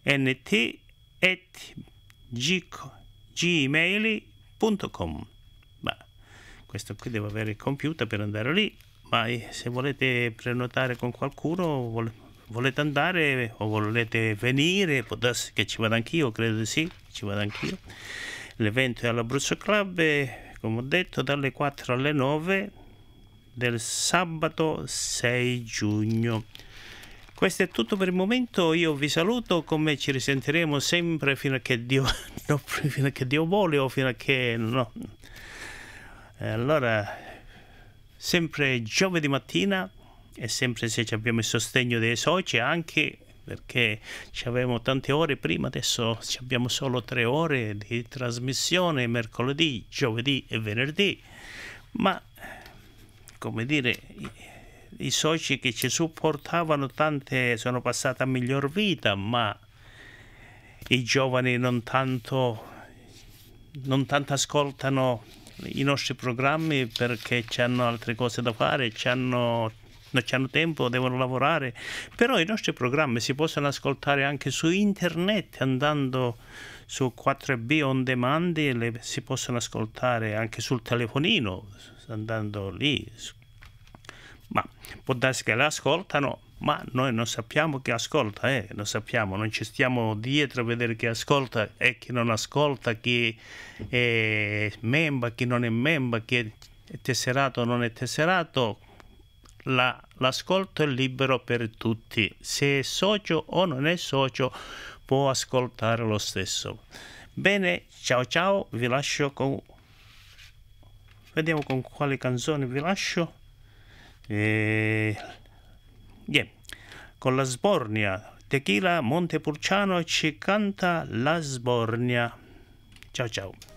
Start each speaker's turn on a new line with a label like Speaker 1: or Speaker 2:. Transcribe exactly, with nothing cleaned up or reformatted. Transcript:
Speaker 1: n t at gmail punto com. Ma questo qui devo avere il computer per andare lì, ma se volete prenotare con qualcuno, volete andare o volete venire, può darsi che ci vado anch'io, credo di sì, ci vado anch'io. L'evento è all'Abruzzo Club, e, come ho detto, dalle quattro alle nove del sabato sei giugno. Questo è tutto per il momento, io vi saluto, come ci risentiremo sempre fino a che Dio, no, fino a che Dio vuole o fino a che no. Allora, sempre giovedì mattina, e sempre se abbiamo il sostegno dei soci, anche perché avevamo tante ore prima, adesso abbiamo solo tre ore di trasmissione, mercoledì, giovedì e venerdì, ma come dire, i soci che ci supportavano tante sono passati a miglior vita, ma i giovani non tanto, non tanto ascoltano i nostri programmi perché hanno altre cose da fare, c'hanno, non hanno tempo, devono lavorare. Però i nostri programmi si possono ascoltare anche su internet, andando su quattro B on demand, e le, si possono ascoltare anche sul telefonino, andando lì. Ma può darsi che le ascoltano, ma noi non sappiamo chi ascolta, eh? non sappiamo, non ci stiamo dietro a vedere chi ascolta e chi non ascolta, chi è membro, chi non è membro, chi è tesserato o non è tesserato. La, l'ascolto è libero per tutti, se è socio o non è socio può ascoltare lo stesso. Bene, ciao ciao, vi lascio con, vediamo con quale canzone vi lascio. E... Yeah. Con la Sbornia, Tequila Montepulciano ci canta la Sbornia. Ciao ciao.